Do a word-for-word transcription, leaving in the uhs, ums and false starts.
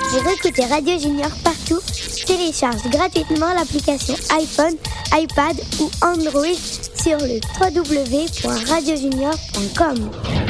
Pour écouter Radio Junior partout, télécharge gratuitement l'application iPhone, iPad ou Android sur le w w w point radio junior point com.